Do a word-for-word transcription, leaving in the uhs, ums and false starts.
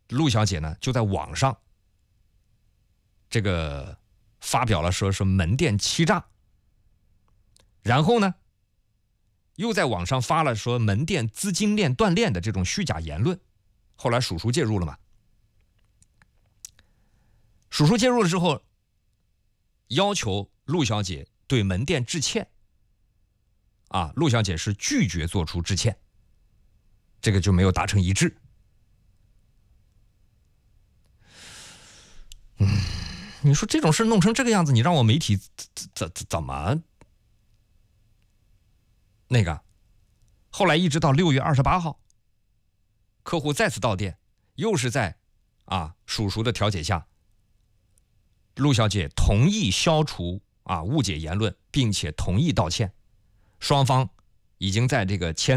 陆小姐呢就在网上这个发表了说是门店欺诈，然后呢又在网上发了说门店资金链断裂的这种虚假言论。后来叔叔介入了嘛，叔叔介入了之后，要求陆小姐对门店致歉。啊，陆小姐是拒绝做出致歉，这个就没有达成一致。嗯，你说这种事弄成这个样子，你让我媒体怎怎怎么那个？后来一直到六月二十八号，客户再次到店，又是在啊叔叔的调解下，陆小姐同意消除啊误解言论，并且同意道歉，双方已经在这个签